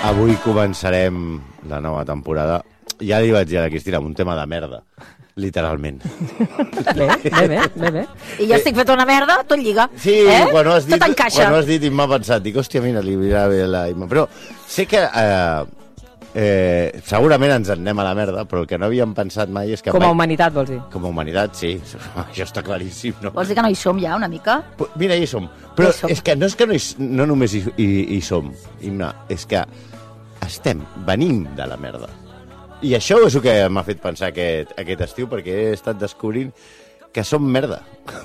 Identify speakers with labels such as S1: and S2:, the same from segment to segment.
S1: Avui començarem la nova temporada. Ja li vaig dir a la Cristina, amb un tema de merda. Literalment.
S2: Bé. I ja estic fet una merda, tot lliga.
S1: Sí, quan ho has dit,
S2: tot encaixa.
S1: Quan ho has dit m'ha pensat, dic, hòstia, mira, li anirà bé la Imma. Però sé que segurament ens en anem a la merda, però el que no havíem pensat mai és que...
S2: Com a humanitat, vols dir?
S1: Com a humanitat, sí. Això està claríssim, no?
S2: Vols dir que no hi som ja, una mica?
S1: Mira, hi som. Però és que no només hi som, Imma, és que venim de la merda. I això és el que m'ha fet pensar aquest estiu, perquè he estat descobrint que som merda.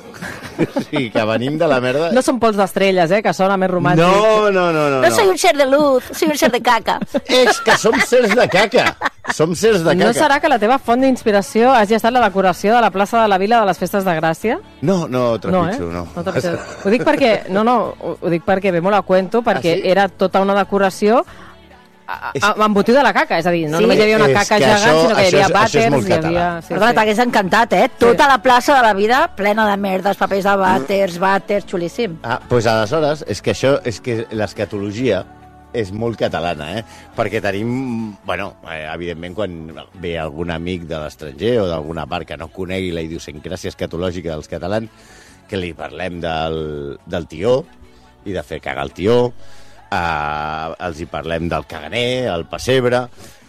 S1: Sí, que venim de la merda.
S2: No són pols d'estrelles, que sona més romàntic.
S1: No.
S2: No soy un ser de luz, soy un ser de caca.
S1: És que som sers de caca. Som sers de caca.
S2: No serà que la teva font d'inspiració hagi estat la decoració de la plaça de la Vila de les Festes de Gràcia?
S1: No trepitjo, no.
S2: Ho dic perquè ve molt a cuento, perquè era tota una decoració amb motiu de la caca, és a dir, no només hi havia una caca gegant, sinó que hi havia vàters, hi havia... Perdona, t'hagués encantat, Tota la plaça de la Vida plena de merdes, papers de vàters, xulíssim.
S1: Doncs aleshores, és que l'escatologia és molt catalana, perquè tenim, evidentment, quan ve algun amic de l'estranger o d'alguna part que no conegui la idiosincràsia escatològica dels catalans, que li parlem del tió i de fer cagar el tió, els hi parlem del caganer, el pessebre,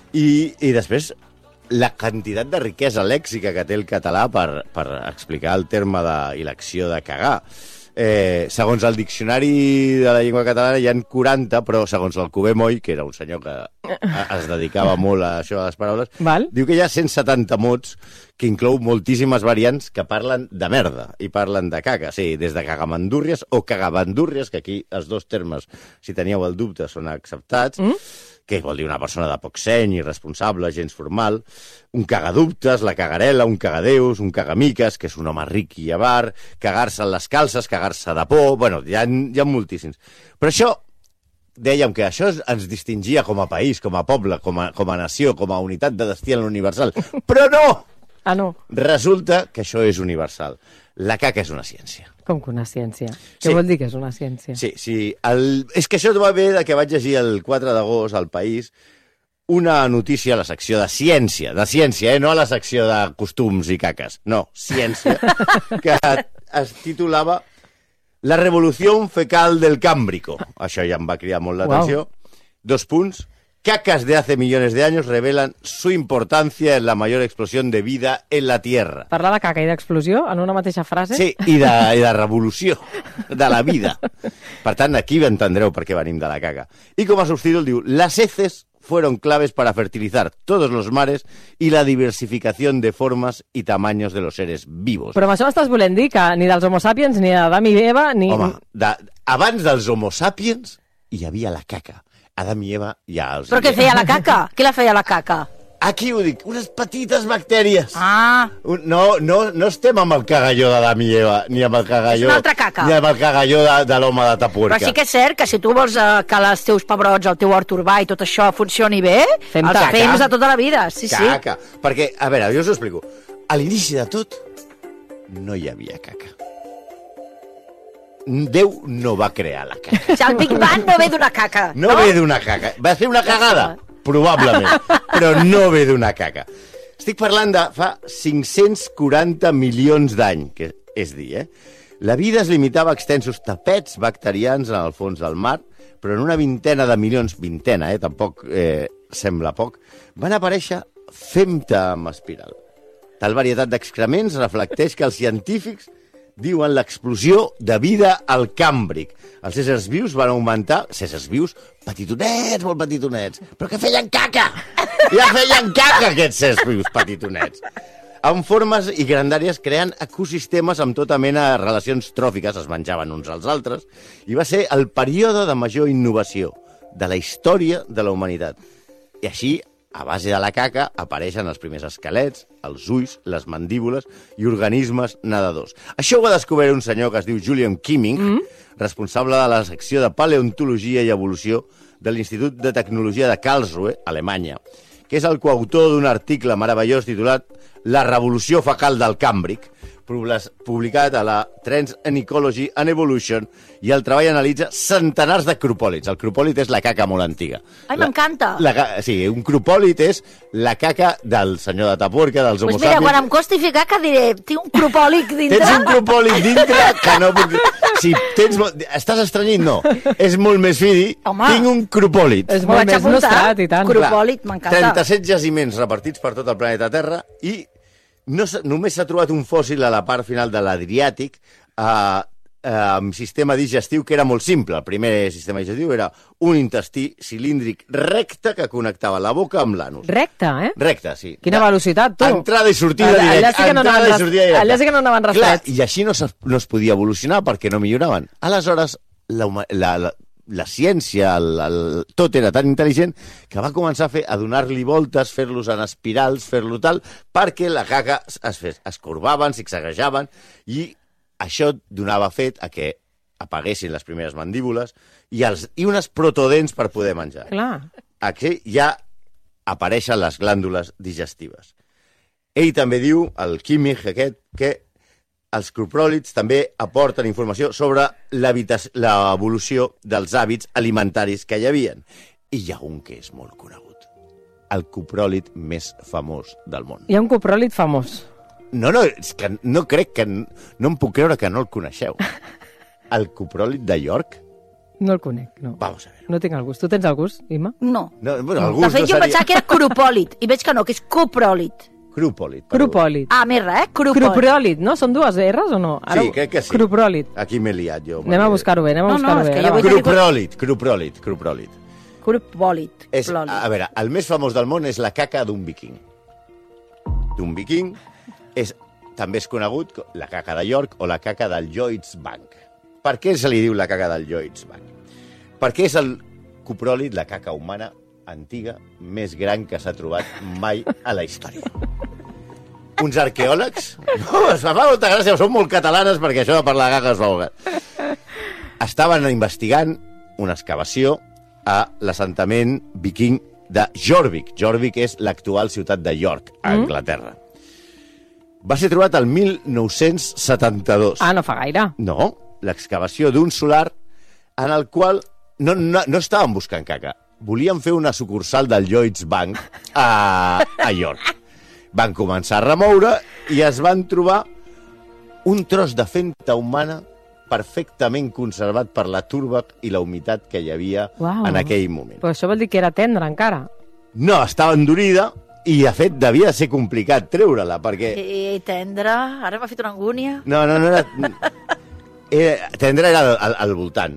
S1: i després la quantitat de riquesa lèxica que té el català per explicar el terme i l'acció de cagar. Segons el diccionari de la llengua catalana hi ha 40, però segons l'Alcover Moll, que era un senyor que es dedicava molt a això de les paraules, diu que hi ha 170 mots que inclou moltíssimes variants que parlen de merda i parlen de caca. Sí, des de cagamandúrries o cagabandúrries, que aquí els dos termes, si teníeu el dubte, són acceptats, que vol dir una persona de poc seny, irresponsable, gens formal, un cagadubtes, la cagarela, un cagadeus, un cagamiques, que és un home ric i avar, cagar-se en les calces, cagar-se de por... Bueno, hi ha moltíssims. Però això, dèiem que això ens distingia com a país, com a poble, com a nació, com a unitat de destí en l'universal. Però no!
S2: No.
S1: Resulta que això és universal. La caca és una ciència.
S2: Com que una ciència? Què vol dir que és una ciència?
S1: Sí. És que això va bé que vaig llegir el 4 d'agost al País una notícia a la secció de ciència, no a la secció de costums i caques, no, ciència, que es titulava La revolució fecal del Cámbrico. Això ja em va cridar molt l'atenció. 2 punts. Cacas de hace millones de años revelan su importancia en la mayor explosión de vida en la Tierra.
S2: Parlar de caca i d'explosió en una mateixa frase?
S1: Sí, i de revolució de la vida. Per tant, aquí entendreu per què venim de la caca. I com a subtítol diu, las heces fueron claves para fertilizar todos los mares y la diversificación de formas y tamaños de los seres vivos.
S2: Però amb això m'estàs volent dir que ni dels homo sapiens, ni d'Adam i Eva, ni...
S1: Home, abans dels homo sapiens hi havia la caca. Adam i Eva ja els...
S2: Però què feia la caca? Què la feia la caca?
S1: Aquí ho dic, unes petites bactèries.
S2: No
S1: estem amb el cagalló d'Adam i Eva, ni amb el cagalló...
S2: És una altra caca.
S1: Ni amb el cagalló de l'home de Tapurca.
S2: Però sí que és cert que si tu vols que els teus pebrots, el teu hort urbà i tot això funcioni bé, els fems de tota la vida. Sí.
S1: Caca. Perquè, a veure, jo us ho explico. A l'inici de tot, no hi havia caca. Déu no va crear la caca.
S2: El Big Bang no ve d'una caca.
S1: No ve d'una caca. Va fer una cagada? Probablement. Però no ve d'una caca. Estic parlant de fa 540 milions d'anys, que és dir, La vida es limitava a extensos tapets bacterians en el fons del mar, però en una vintena de milions, tampoc sembla poc, van aparèixer femta amb espiral. Tal varietat d'excrements reflecteix que els científics diuen l'explosió de vida al Càmbric. Els éssers vius van augmentar... Éssers vius petitonets, molt petitonets. Però que feien caca! Ja feien caca, aquests éssers vius petitonets. Amb formes i grandàries creant ecosistemes amb tota mena de relacions tròfiques, es menjaven uns als altres, i va ser el període de major innovació de la història de la humanitat. I així, a base de la caca, apareixen els primers esquelets, els ulls, les mandíbules i organismes nedadors. Això ho va descobrir un senyor que es diu Julian Kimming, responsable de la secció de paleontologia i evolució de l'Institut de Tecnologia de Karlsruhe, Alemanya, que és el coautor d'un article meravellós titulat La revolució fecal del Càmbric, publicat a la Trends in Ecology and Evolution, i el treball analitza centenars de cropòlits. El cropòlit és la caca molt antiga.
S3: Ai, m'encanta!
S1: Sí, un cropòlit és la caca del senyor de Tapuerca, dels Homo sapiens.
S3: Mira, quan em costi fer caca diré, tinc un cropòlit dintre.
S1: Tens un cropòlit dintre que no puc... Si estàs estrenyit, no. És molt més fi dir, tinc un cropòlit.
S2: És molt més nostrat i tant.
S3: Cropòlit, m'encanta.
S1: 37 jaciments repartits per tot el planeta Terra i només s'ha trobat un fòssil a la part final de l'Adriàtic amb sistema digestiu que era molt simple. El primer sistema digestiu era un intestí cilíndric recte que connectava la boca amb l'anus.
S2: Recte, eh?
S1: Recte, sí.
S2: Quina velocitat, tu.
S1: Entrada i sortida directa.
S2: Allà sí que no anaven rastets.
S1: I així no es podia evolucionar perquè no milloraven. Aleshores, la ciència, tot era tan intel·ligent que va començar a donar-li voltes, fer-los en espirals, fer-lo tal, perquè la caca es corbaven, zigzaguejaven, i això donava fet a que apaguessin les primeres mandíbules i unes protodents per poder menjar.
S2: Clar.
S1: Aquí ja apareixen les glàndules digestives. Ell també diu, el químic aquest, que els copròlits també aporten informació sobre l'evolució dels hàbits alimentaris que hi havia. I hi ha un que és molt conegut. El copròlit més famós del món.
S2: Hi ha un copròlit famós.
S1: No, és que no crec que... No em puc creure que no el coneixeu. El copròlit de York?
S2: No el conec, no.
S1: Vamos a ver.
S2: No tinc el gust. Tu tens el gust, Imma?
S3: No.
S1: Bueno, el gust
S3: de fet, jo pensava que era cropòlit, i veig que no, que és copròlit.
S1: Cropòlit.
S2: Cropòlit.
S3: Ah, més res,
S2: Cropòlit, no? Són dues R's o no?
S1: Ara, sí, crec que sí.
S2: Cropòlit.
S1: Aquí m'he liat jo.
S2: Anem a buscar-ho bé,
S1: Cropòlit.
S3: Cropòlit.
S1: A veure, el més famós del món és la caca d'un viking. D'un viking també és conegut la caca de York o la caca del Lloyds Bank. Per què se li diu la caca del Lloyds Bank? Perquè és el copròlit, la caca humana antiga, més gran que s'ha trobat mai a la història. Uns arqueòlegs... No, es fa molta gràcia, són molt catalanes perquè això de parlar de caca es fa molt. Estaven investigant una excavació a l'assentament viking de Jorvik. Jorvik és l'actual ciutat de York, a Anglaterra. Va ser trobat el 1972.
S2: Ah, no fa gaire.
S1: No, l'excavació d'un solar en el qual no estaven buscant caca. Volien fer una sucursal del Lloyds Bank a York. Van començar a remoure i es van trobar un tros de femta humana perfectament conservat per la turba i la humitat que hi havia en aquell moment.
S2: Però això vol dir que era tendra encara.
S1: No, estava endurida i, de fet, devia ser complicat treure-la, perquè...
S3: Tendra, ara m'ha fet una angúnia.
S1: No era... Tendra era al voltant.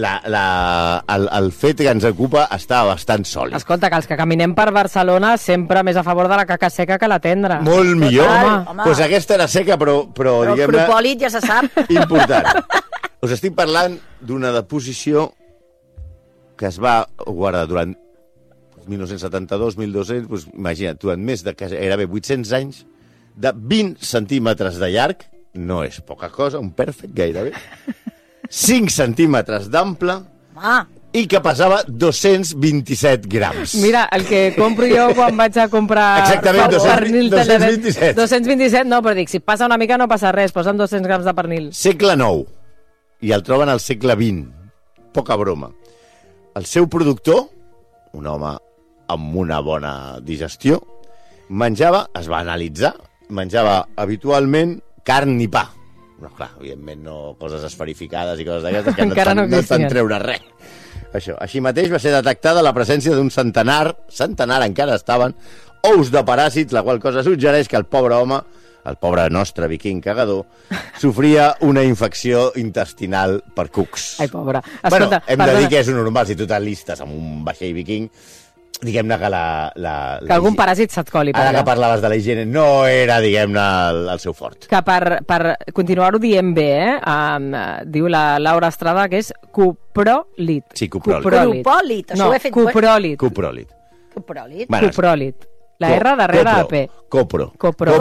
S1: El fet que ens ocupa estava bastant sòlid.
S2: Escolta, que els que caminem per Barcelona sempre més a favor de la caca seca que la tendra.
S1: Molt millor. Doncs aquesta era seca, però diguem-ne...
S3: El cropòlit ja se sap.
S1: Important. Us estic parlant d'una deposició que es va guardar durant 1972, 1200, doncs imagina't, durant més de gairebé 800 anys, de 20 centímetres de llarg, no és poca cosa, un perfect gairebé, 5 centímetres d'ample i que pesava 227 grams.
S2: Mira, el que compro jo quan vaig a comprar...
S1: Exactament, 227.
S2: 227, no, però dic, si passa una mica no passa res, posa'm 200 grams de pernil.
S1: Segle IX, i el troben al segle XX. Poca broma. El seu productor, un home amb una bona digestió, es va analitzar, menjava habitualment carn i pa. No, clar, evidentment no coses esferificades i coses d'aquestes que no estan treure res. Això. Així mateix va ser detectada la presència d'un centenar encara estaven, ous de paràsits, la qual cosa suggereix que el pobre home, el pobre nostre viking cagador, sofria una infecció intestinal per cucs.
S2: Ai, pobre.
S1: Escolta, hem de dir que és un normal, si tu t'enlistes amb un vaixell viking, diguem-ne que
S2: que algun paràsit se't coli.
S1: Ara que parlaves de la higiene, no era, diguem-ne, el seu fort.
S2: Que per continuar-ho dient bé, diu la Laura Estrada que és copròlit.
S1: Sí, copròlit.
S3: Cropòlit, això ho he fet...
S2: Copròlit.
S1: Copròlit.
S2: Copròlit. La R darrere de P.
S1: Copro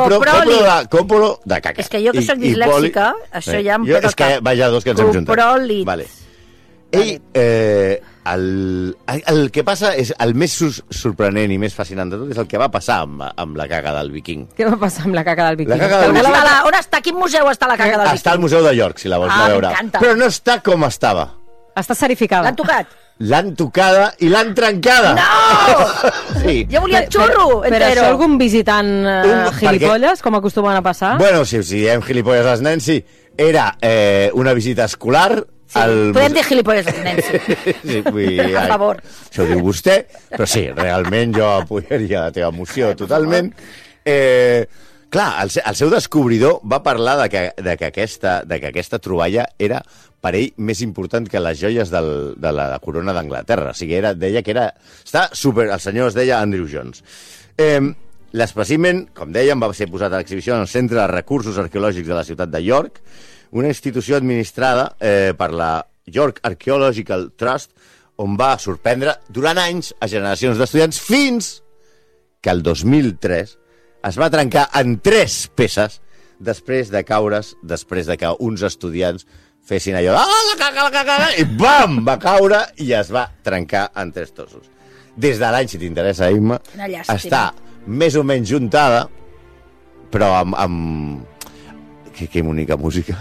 S1: de caca.
S3: És que jo que soc dislèxica, això ja em...
S1: És que vaja dos que ens hem juntat.
S3: Copròlit.
S1: Ell, el que passa és el més sorprenent i més fascinant de tot és el que va passar amb la caca del viking.
S2: Què va passar amb la caca del viking?
S3: On està? Quin museu està la caca del viking?
S1: Està al Museu de York, si la vols anar a veure. Però no està com estava.
S2: Està serificada.
S3: L'han tocat?
S1: L'han tocada i l'han trencada.
S3: No! Sí. Jo volia el xurro entero.
S2: Però això algun visitant gilipolles, com acostumen a passar?
S1: Bueno, si diem gilipolles als nens, sí. Era una visita escolar.
S3: Sí, podem dir gilipolles als nens.
S1: Sí,
S3: a favor.
S1: Això ho diu vostè, però sí, realment jo apoyaria la teva moció totalment. Clar, el seu descobridor va parlar de que aquesta troballa era per ell més important que les joies de la corona d'Anglaterra. O sigui, deia que era... El senyor es deia Andrew Jones. L'espècimen, com dèiem, va ser posat a l'exhibició en el Centre de Recursos Arqueològics de la ciutat de York, una institució administrada per la York Archaeological Trust, on va sorprendre durant anys a generacions d'estudiants fins que el 2003 es va trencar en 3 peces després de que uns estudiants fessin allò la caca, i bam, va caure i es va trencar en 3 trossos. Des de l'any, si t'interessa, Imma, està més o menys juntada, però amb... Que bonica música.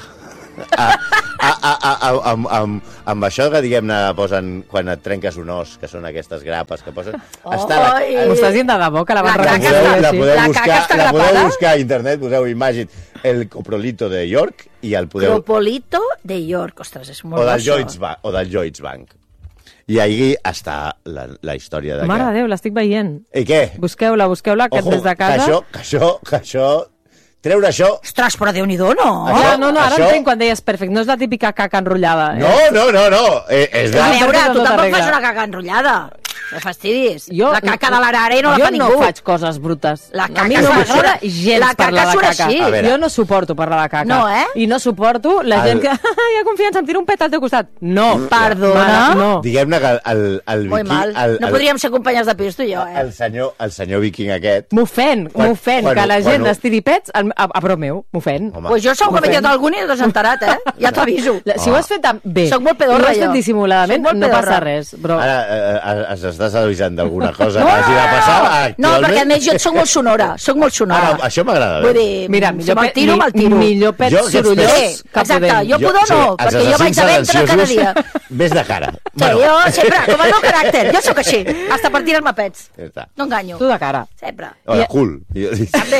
S1: Amb això que, diguem-ne, posen quan et trenques un os, que són aquestes grapes que posen...
S2: M'ho estàs dient de debò, que la van
S1: recuperar? La podeu buscar a internet, poseu Imagine el coprolito de York i el podeu...
S3: Coprolito de York, ostres, és molt
S1: bo. O del Lloyds Bank. I ahí està la història de...
S2: Mare de Déu, l'estic veient.
S1: I què?
S2: Busqueu-la, que des de casa...
S1: Que això... Treure això...
S3: Ostres, però Déu-n'hi-do, no?
S2: No, ara entenc quan deies perfecte. No és la típica caca enrotllada.
S1: No. És
S3: a veure, tu tampoc fas una caca enrotllada. No fastidis. La caca de l'arare no la fa ningú.
S2: Jo no faig coses brutes.
S3: A
S2: mi no m'agrada gens parlar de caca. Jo no suporto parlar de caca.
S3: No, eh?
S2: I no suporto la gent que hi ha confiança, em tira un pet al teu costat. No.
S3: Perdona.
S2: No.
S1: Diguem-ne que el
S3: viking... No podríem ser companyes de pis, tu i jo, eh?
S1: El senyor viking aquest...
S2: M'ofèn que la gent es tiri pets a prop meu. M'ofèn.
S3: Pues jo segur que m'he quedat algun i no t'has enterat, eh? Ja t'aviso.
S2: Si ho has fet bé,
S3: soc molt pedorra,
S2: ho has fet dissimuladament, no passa res.
S1: Ara estàs avisant d'alguna cosa que hagi de passar actualment?
S3: No, perquè a més jo soc molt sonora.
S1: Això m'agrada.
S3: Vull dir,
S2: mira,
S3: me'l tiro.
S2: Millor pet sorollós que
S3: exacte, jo pudor no, perquè jo vaig a ventre cada dia.
S1: Ves de cara.
S3: Sí, jo sempre, com el meu caràcter, jo sóc així, hasta per tirar-me pets. No enganyo.
S2: Tu de cara.
S3: Sempre.
S1: O de cul.
S3: També.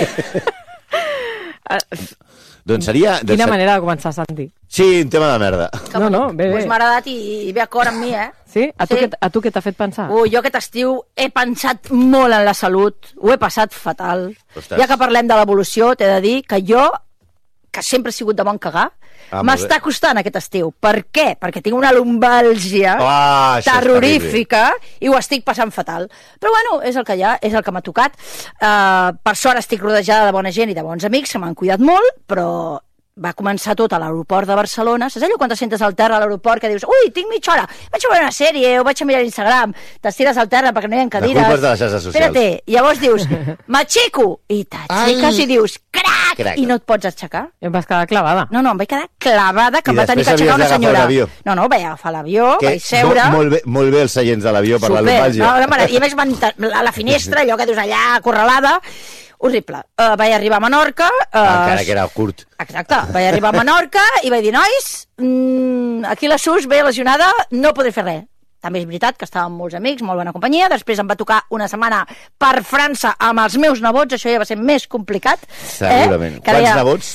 S1: Doncs seria...
S2: Quina manera de començar, Santi.
S1: Sí, un tema de merda.
S2: No, bé.
S3: Doncs m'ha agradat i ve acord amb mi, eh?
S2: Sí? A tu què t'ha fet pensar?
S3: Jo aquest estiu he pensat molt en la salut, ho he passat fatal. Ja que parlem de l'evolució, t'he de dir que jo, que sempre he sigut de bon cagar, m'està costant aquest estiu. Per què? Perquè tinc una lumbàlgia terrorífica i ho estic passant fatal. Però bueno, és el que hi ha, és el que m'ha tocat. Per sort estic rodejada de bona gent i de bons amics, que m'han cuidat molt, però va començar tot a l'aeroport de Barcelona. Saps allò quan te sentes al terra a l'aeroport que dius ui, tinc mitja hora, vaig a veure una sèrie o vaig a mirar Instagram, t'estires al terra perquè no hi ha cadires.
S1: La culpa és de les xarxes socials.
S3: Espérate, i llavors dius m'aixeco i t'aixeques i dius crac, i no et pots aixecar.
S2: I em vas quedar clavada.
S3: No, em vaig quedar clavada, que em va tenir que aixecar una senyora. No, vaig agafar l'avió, vaig seure.
S1: Molt bé els seients de l'avió per la lumbàlgia.
S3: I a més a la finestra, allò que dius allà acorralada, horrible. Vaig arribar a Menorca...
S1: Encara que era curt.
S3: Exacte. Vaig arribar a Menorca i vaig dir, nois, aquí la Sus ve lesionada, no podré fer res. També és veritat que estava amb molts amics, molt bona companyia. Després em va tocar una setmana per França amb els meus nebots, això ja va ser més complicat.
S1: Segurament. Quants nebots?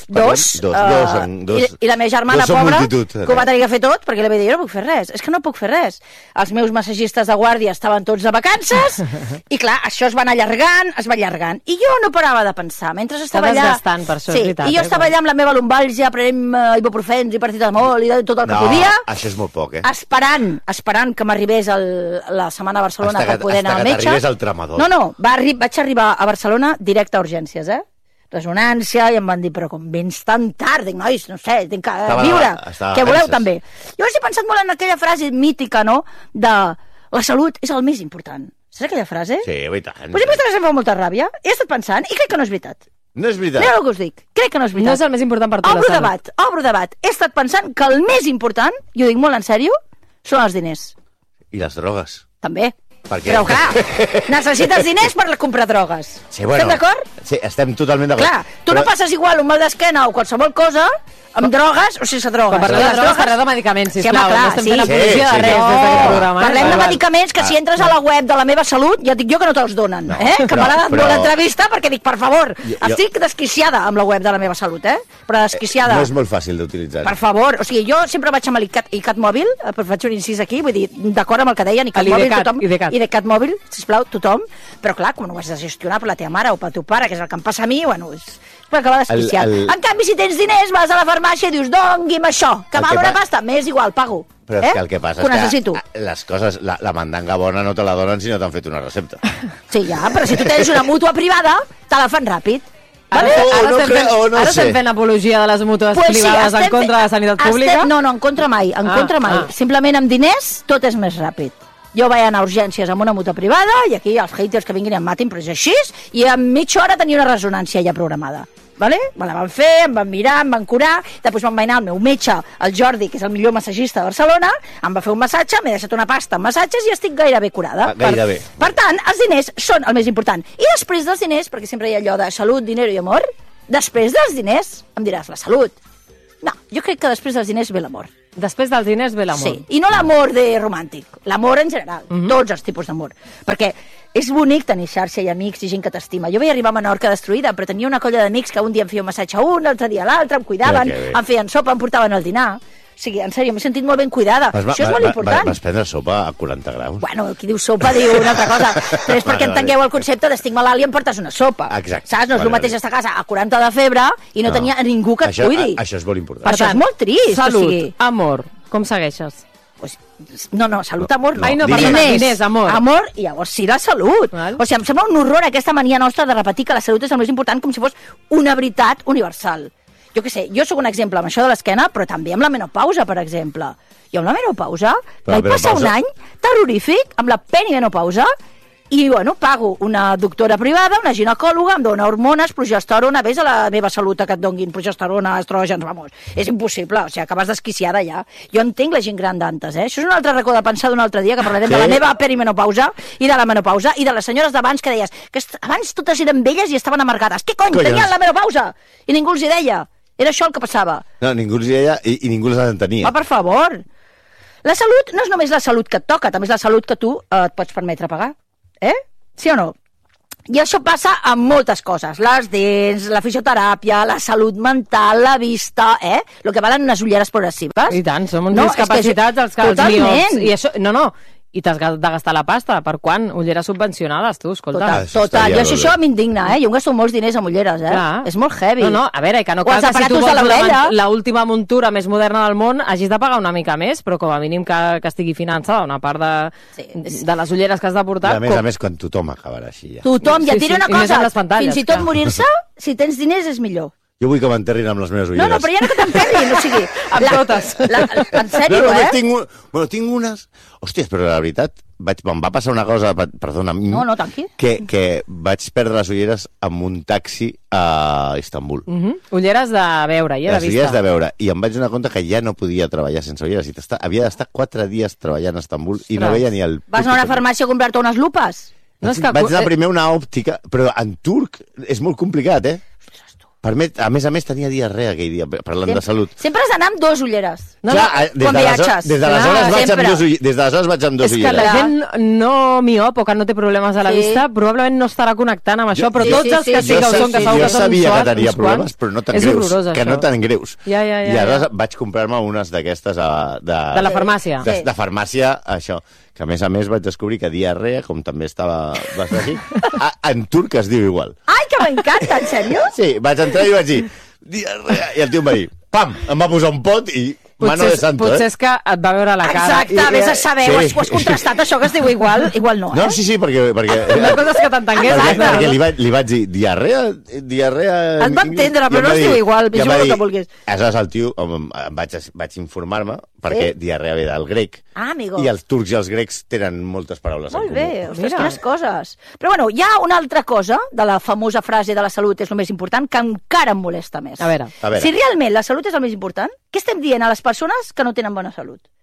S3: Dos. I la meva germana pobra, que ho va tenir que fer tot, perquè li vaig dir, jo no puc fer res, és que no puc fer res. Els meus massagistes de guàrdia estaven tots de vacances, i clar, això es va anar allargant, i jo no parava de pensar. Mentre estava allà...
S2: desgastant, per això és veritat.
S3: I jo estava allà amb la meva lumbàlgia, prenent ibuprofens i paracetamol i tot el que podia.
S1: No, això és molt poc,
S3: esperant que m'arribés la setmana a Barcelona per poder anar al metge.
S1: Hasta que t'arribés el tramador.
S3: No, vaig arribar a Barcelona directe a urgències, resonància, i em van dir, però com vens tan tard? Dic, nois, no sé, tinc que viure. Què voleu, també? Jo he pensat molt en aquella frase mítica, no?, de la salut és el més important. Saps aquella frase?
S1: Sí, i tant.
S3: Pues sempre em fa molta ràbia, he estat pensant, i crec que no és veritat.
S1: No és veritat.
S3: Mira el que us dic, crec que no és veritat.
S2: No és el més important per tu, la salut.
S3: Obro debat. He estat pensant que el més important, i ho dic molt en sèrio, són els diners.
S1: I les drogues?
S3: També. Però clar, necessites diners per comprar drogues.
S1: Sí, bueno,
S3: estem d'acord?
S1: Sí, estem totalment d'acord.
S3: Clar, tu no passes igual un mal d'esquena o qualsevol cosa amb drogues o sense drogues.
S2: Quan parlem de drogues, parlem de medicaments, sisplau.
S3: Sí,
S2: no estem fent apologia de res des d'aquest programa.
S3: Parlem de medicaments que si entres a la web de la meva salut, ja dic jo que no te'ls donen. Que me l'ha dat molt l'entrevista perquè dic, per favor, estic desquiciada amb la web de la meva salut, però desquiciada.
S1: No és molt fàcil d'utilitzar.
S3: Per favor, o sigui, jo sempre vaig amb l'ICAT mòbil, faig un incís aquí, vull dir, d'acord amb el que deien, ICAT mòbil, tothom, IDCAT mòbil, sisplau, tothom, però clar, com no ho has de gestionar per la teva mare o per teu pare, que és el que em passa a mi, bueno, és per acabar desquiciat. En canvi, si tens diners, vas a la farmàcia i dius, dongui'm això, que val una pasta, m'és igual, pago.
S1: Però és que el que passa és que les coses, la mandanga bona no te la donen si no t'han fet una recepta.
S3: Sí, ja, però si tu tens una mútua privada, te la fan ràpid.
S2: Ara estem fent apologia de les mútues privades en contra de la sanitat pública?
S3: No, en contra mai, Simplement amb diners tot és més ràpid. Jo vaig anar a urgències amb una mútua privada i aquí els haters que vinguin i em matin, però és així, i en mitja hora tenia una ressonància ja programada. Vale? Me la van fer, em van mirar, em van curar, després me'n vaig anar al meu metge, el Jordi, que és el millor massagista de Barcelona, em va fer un massatge, m'he deixat una pasta amb massatges i estic gairebé curada.
S1: Gairebé.
S3: Per tant, els diners són el més important. I després dels diners, perquè sempre hi ha allò de salut, dinero i amor, després dels diners em diràs la salut. No, jo crec que després dels diners ve l'amor.
S2: Després dels diners ve l'amor.
S3: Sí, i no l'amor de romàntic, l'amor en general, tots els tipus d'amor. Perquè és bonic tenir xarxa i amics i gent que t'estima. Jo vaig arribar a Menorca destruïda, però tenia una colla d'amics que un dia em feia un massatge a un, l'altre dia a l'altre, em cuidaven, em feien sopa, em portaven al dinar. O sigui, en sèrio, m'he sentit molt ben cuidada. Això és molt important.
S1: Vas prendre sopa a 40 graus?
S3: Bueno, qui diu sopa diu una altra cosa. Però és perquè entengueu el concepte d'estic malalt i em portes una sopa.
S1: Exacte.
S3: Saps? No és el mateix estar a casa a 40 de febre i no tenia ningú que et cuidi.
S1: Això és molt important.
S3: Això és molt trist.
S2: Salut, amor, com segueixes?
S3: No, salut, amor, no.
S2: Ai, no, diners, amor.
S3: Amor, i llavors sí la salut. Val. O sigui, em sembla un horror aquesta mania nostra de repetir que la salut és el més important com si fos una veritat universal. Jo què sé, jo sóc un exemple amb això de l'esquena, però també amb la menopausa, per exemple. Jo amb la menopausa vaig passar un any terrorífic amb la perimenopausa i, bueno, pago una doctora privada, una ginecòloga, em dona hormones, progesterona, ves a la meva salut que et donguin progesterona, estrògens, vamos. És impossible, o sigui, acabes desquiciada ja. Jo entenc la gent gran d'antes, Això és un altre racó de pensar d'un altre dia, que parlarem de la meva perimenopausa i de la menopausa i de les senyores d'abans que deies que abans totes eren velles i estaven amargades. Què cony? Tenien la menopausa! I ningú els hi deia. Era això el que passava.
S1: No, ningú els hi deia i ningú els entenia.
S3: Per favor. La salut no és només la salut que et toca, també és la salut que tu et pots permetre pagar. Sí o no? I això passa amb moltes coses. Les dents, la fisioteràpia, la salut mental, la vista, el que valen unes ulleres progressives.
S2: I tant, som uns discapacitats els miops. I això, no. I t'has de gastar la pasta. Per quan? Ulleres subvencionades, tu, escolta.
S3: Total. Jo això m'indigna, Jo em gasto molts diners amb ulleres, És molt heavy.
S2: No, a veure, que no cal que si tu vols l'última muntura més moderna del món hagis de pagar una mica més, però com a mínim que estigui finançada una part de les ulleres que has de portar.
S1: I a més, quan tothom acabarà així.
S3: Tothom, ja et diré una cosa, fins i tot morir-se, si tens diners és millor.
S1: Jo vull que m'enterrin amb les meves ulleres.
S3: No, però ja no que t'enterrin, o sigui...
S2: Amb totes.
S3: En sèrio,
S1: tinc unes... Hòsties, però la veritat, me'n va passar una cosa, perdona,
S3: no, tranqui,
S1: que vaig perdre les ulleres amb un taxi a Istanbul.
S2: Ulleres de veure, de vista.
S1: Les ulleres de veure, i em vaig donar compte que ja no podia treballar sense ulleres, i havia d'estar 4 dies treballant a Istanbul i no veia ni el...
S3: Vas a una farmàcia a comprar-te unes lupes?
S1: Vaig anar primer a una òptica, però en turc és molt complicat, A més, tenia diarrea aquell dia, parlant de salut.
S3: Sempre has d'anar amb 2 ulleres.
S1: Quan viatges. Des d'aleshores vaig amb 2 ulleres.
S2: És que la gent no miop o que no té problemes a la vista probablement no estarà connectant amb això, però tots els que sí que ho són, que segur que són
S1: jo sabia que tenia problemes, però no tan greus. Que no tan greus.
S2: I
S1: aleshores vaig comprar-me unes d'aquestes
S2: de la farmàcia.
S1: De farmàcia, això. Que a més vaig descobrir que diarrea, com també estava aquí, en turc es diu igual.
S3: Ai, que m'encanta, en sèrio?
S1: Sí, vaig entrar i vaig dir diarrea, i el tio em va dir, pam, em va posar un pot i mano de santo,
S2: Potser és que et va veure la cara.
S3: Exacte, vés a saber, ho has contrastat, això que es diu igual no,
S1: No, sí, perquè...
S2: Una cosa és que t'entengués.
S1: Perquè li vaig dir, diarrea...
S3: Et va entendre, però no es diu igual, jo el que vulguis.
S1: Aleshores el tio, vaig informar-me, perquè diarrea ve del grec, i els turcs i els grecs tenen moltes paraules en comú.
S3: Molt bé, ostres, quines coses. Però bueno, hi ha una altra cosa de la famosa frase de la salut és el més important, que encara em molesta més.
S2: A veure.
S3: Si realment la salut és el més important, què estem dient a les persones que no tenen bona salut?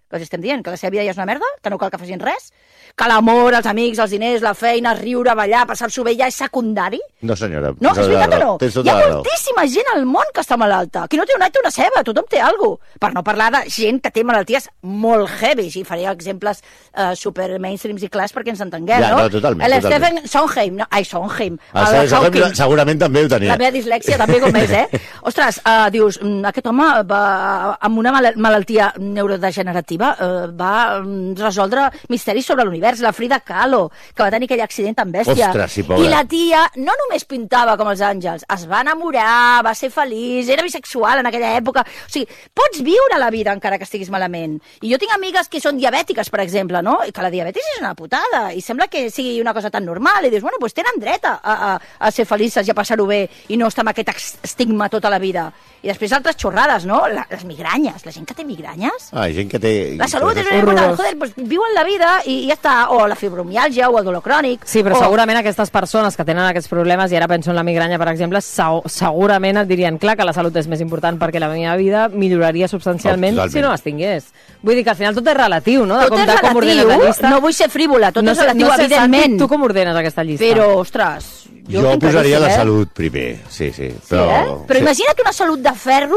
S3: que els estem dient, que la seva vida ja és una merda, que no cal que facin res, que l'amor, els amics, els diners, la feina, riure, ballar, passar-s'ho bé ja és secundari.
S1: No, senyora.
S3: No, és veritat o no? Hi ha moltíssima gent al món que està malalta. Qui no té una té una ceba, tothom té alguna cosa. Per no parlar de gent que té malalties molt heavy, i faré exemples super mainstreams i clars perquè ens entenguem,
S1: no? Ja, totalment.
S3: Stephen Sondheim, Sondheim.
S1: Segurament també ho tenia.
S3: La meva dislèxia també com és, Ostres, dius, aquest home va, amb una malaltia neurodegenerativa va resoldre misteris sobre l'univers. La Frida Kahlo, que va tenir aquell accident tan bèstia.
S1: Ostres, sí, pobra.
S3: I la tia no només pintava com els àngels, es va enamorar, va ser feliç, era bisexual en aquella època. O sigui, pots viure la vida encara que estiguis malament. I jo tinc amigues que són diabètiques, per exemple, no? I que la diabetis és una putada, i sembla que sigui una cosa tan normal, i dius, bueno, doncs tenen dret a ser felices i a passar-ho bé, i no estar amb aquest estigma tota la vida. I després altres xorrades, no? Les migranyes, la gent que té migranyes.
S1: Gent que té...
S3: La salut és important, joder, doncs viuen la vida i ja està, o la fibromialgia o el dolor crònic.
S2: Sí, però segurament aquestes persones que tenen aquests problemes, i ara penso en la migranya, per exemple, segurament et dirien, clar, que la salut és més important perquè la meva vida milloraria substancialment si no es tingués. Vull dir que al final tot és relatiu, no?
S3: Tot és relatiu, no vull ser frívola, tot és relatiu, evidentment.
S2: Tu com ordenes aquesta llista?
S3: Però, ostres...
S1: Jo posaria la salut primer, sí.
S3: Però imagina't una salut de ferro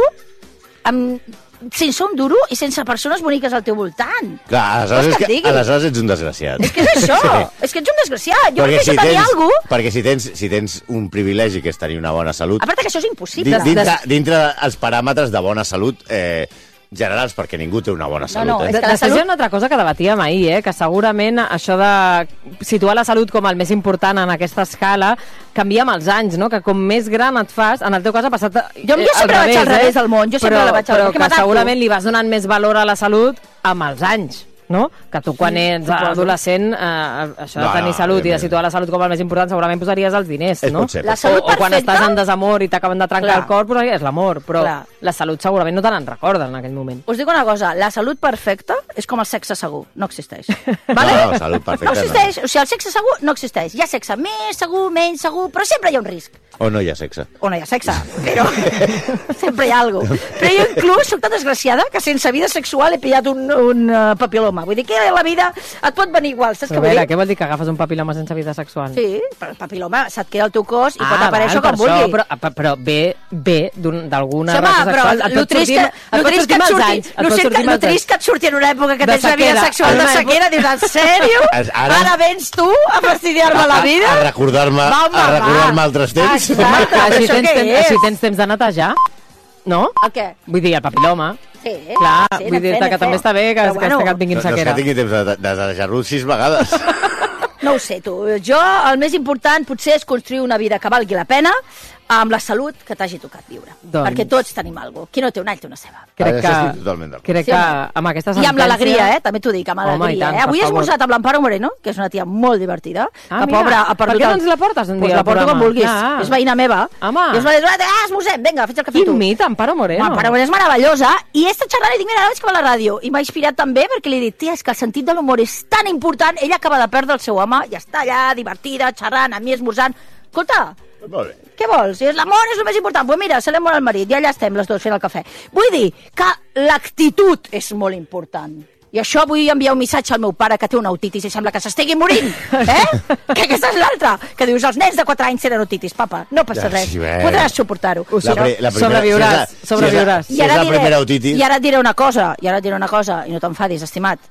S3: sense un duro i sense persones boniques al teu voltant.
S1: Clar, aleshores ets un desgraciat.
S3: És que és això, és que ets un desgraciat. Jo prefereixo tenir alguna cosa...
S1: Perquè si tens un privilegi que és tenir una bona salut...
S3: A part que això és impossible.
S1: Dintre els paràmetres de bona salut... generals, perquè ningú té una bona salut.
S2: Després hi ha una altra cosa que debatíem ahir, que segurament això de situar la salut com el més important en aquesta escala canvia amb els anys, no? Que com més gran et fas, en el teu cas ha passat
S3: jo sempre vaig al revés del món,
S2: però que segurament li vas donant més valor a la salut amb els anys, no? Que tu quan ets adolescent això de tenir salut i de situar la salut com el més important segurament posaries els diners, no? O quan estàs en desamor i t'acaben de trencar el cor posaries l'amor, però la salut segurament no te n'en recorda en aquell moment.
S3: Us dic una cosa, la salut perfecta és com el sexe segur, no existeix.
S1: No, salut perfecta
S3: no existeix, o sigui, el sexe segur no existeix. Hi ha sexe més segur, menys segur, però sempre hi ha un risc.
S1: O no hi ha sexe.
S3: Però sempre hi ha alguna cosa. Però jo inclús soc tan desgraciada que sense vida sexual he pillat un papiloma. Vull dir que la vida et pot venir igual, saps què vull dir?
S2: Què vol dir que agafes un papiloma sense vida sexual?
S3: Sí, però el papiloma se't queda al teu cos i pot aparèixer com vulgui.
S2: Però ve d'alguna raça sexual.
S3: El trist que et surti en una època que tens la vida sexual de sequera, dius, en sèrio? Ara vens tu a fastidiar-me la vida?
S1: A recordar-me altres temps?
S2: Així tens temps de netejar, no?
S3: El què?
S2: Vull dir, el papiloma.
S3: Sí,
S2: clar, vull dir-te que també està bé que et vinguin sequera.
S1: No és que tingui temps de netejar-lo 6 vegades.
S3: No ho sé, tu. Jo, el més important potser és construir una vida que valgui la pena amb la salut que t'hagi tocat viure. Perquè tots tenim alguna cosa. Qui no té un all té una ceba.
S1: Crec
S2: que amb aquesta sentència...
S3: I amb l'alegria, també t'ho dic, amb alegria. Avui he esmorzat amb l'Amparo Moreno, que és una tia molt divertida, que pobra ha perdut...
S2: Per què no ens la portes un dia?
S3: La porto com vulguis. És veïna meva. I es va dir, esmorzem, vinga, fes el cafè tu.
S2: Quin mit, Amparo Moreno.
S3: Amparo Moreno és meravellosa. I he estat xerrant i dic, mira, ara veig que va a la ràdio. I m'ha inspirat també perquè li he dit, tia, és que el sentit de l'humor és tan important. Ella acaba de perdre el seu home i està allà, divertida, xerrant, amb mi esmorzant. Escolta, què vols? L'amor és el més important. Pues mira, se l'hem mort al marit i allà estem les dues fent el cafè. Vull dir que l'actitud és molt important. I això vull enviar un missatge al meu pare que té una otitis i sembla que s'estigui morint. Que aquesta és l'altra. Que dius, els nens de 4 anys tenen otitis, papa. No passa res. Podràs suportar-ho.
S2: Sobreviuràs.
S1: I ara
S3: et diré una cosa, i no t'enfadis, estimat.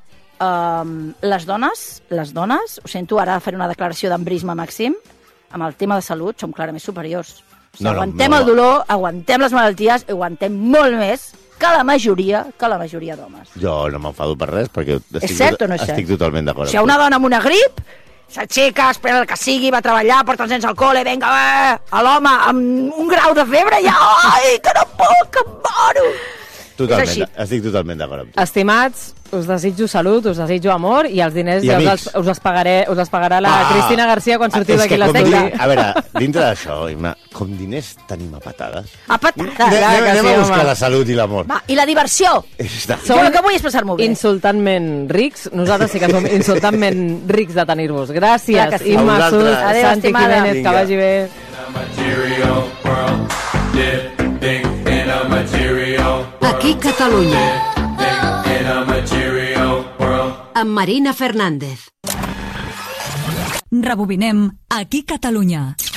S3: Les dones, ho sento, ara faré una declaració d'embrisme màxim, amb el tema de salut som clarament superiors. Aguantem el dolor, aguantem les malalties, aguantem molt més que la majoria d'homes.
S1: Jo no m'enfado per res, perquè estic totalment d'acord.
S3: Si hi ha una dona amb una grip, s'aixeca, espera el que sigui, va a treballar, porta els nens al col·le, vinga, l'home amb un grau de febre, ja, ai, que no puc, que em moro.
S1: Estic totalment d'acord amb tu.
S2: Estimats, us desitjo salut, us desitjo amor i els diners ja us els pagarà la Cristina García quan sortiu d'aquí la tecla.
S1: A veure, dintre d'això, com diners tenim a patades.
S3: A patades.
S1: Anem a buscar la salut i l'amor.
S3: I la diversió. Jo el que vull és passar-m'ho bé.
S2: Insultantment rics, nosaltres sí que som insultantment rics de tenir-vos. Gràcies, Imma Sus, Santi Jiménez, que vagi bé.
S4: Aquí Catalunya. amb Marina Fernández.
S5: Rebobinem Aquí Catalunya.